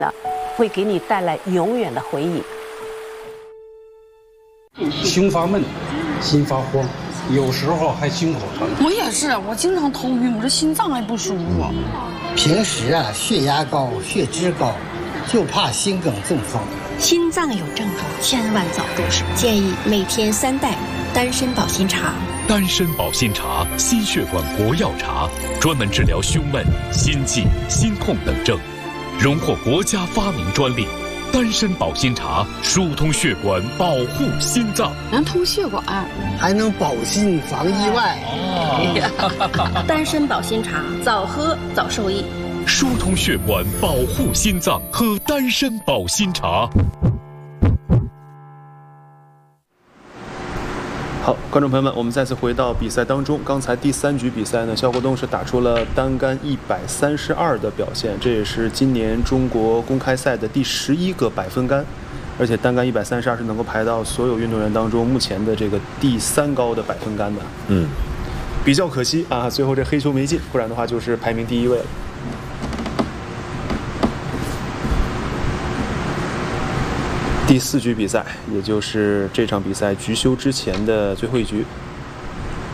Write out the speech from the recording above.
的，会给你带来永远的回忆。 胸发闷，心发慌，有时候还心口疼。 我也是，我经常头晕，我这心脏还不舒服。 平时啊，血压高、血脂高，就怕心梗中风。 心脏有症状，千万早重视。建议每天3袋丹参保心茶。 丹参保心茶，心血管国药茶，专门治疗胸闷、心悸、心痛等症，荣获国家发明专利。丹参保心茶疏通血管，保护心脏， 能通血管， 还能保心防意外。 丹参保心茶，早喝早受益。 疏通血管，保护心脏，喝丹参保心茶。 好，观众朋友们，我们再次回到比赛当中。刚才第3局比赛呢，肖国东是打出了单杆132的表现，这也是今年中国公开赛的第11个100分杆，而且单杆132是能够排到所有运动员当中目前的这个第3高的100分杆的。比较可惜啊，最后这黑球没进，不然的话就是排名第1位了。第4局比赛，也就是这场比赛局休之前的最后一局，